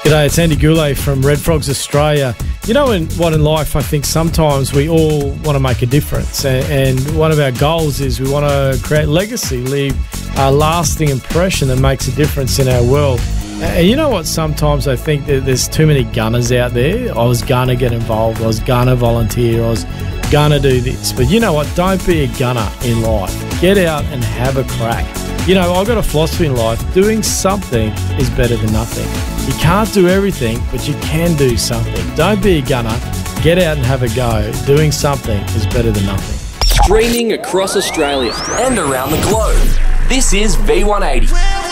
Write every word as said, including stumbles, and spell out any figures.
G'day, it's Andy Goulet from Red Frogs Australia. You know in, what in life, I think sometimes we all want to make a difference, and, and one of our goals is we want to create legacy, leave a lasting impression that makes a difference in our world. And you know what, sometimes I think that there's too many gunners out there. I was gonna get involved, I was gonna volunteer, I was gonna do this. But you know what, don't be a gunner in life. Get out and have a crack. You know, I've got a philosophy in life: doing something is better than nothing. You can't do everything, but you can do something. Don't be a gunner. Get out and have a go. Doing something is better than nothing. Streaming across Australia and around the globe. This is V one eighty.